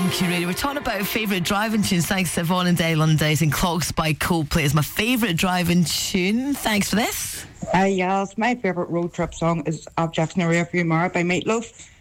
Q Radio. We're talking about favourite driving tunes. Thanks to Vaughan and Day, London Days and Clogs by Coldplay is my favourite driving tune. Thanks for this. Yes, my favourite road trip song is Objects in the Rearview Mirror by Meatloaf.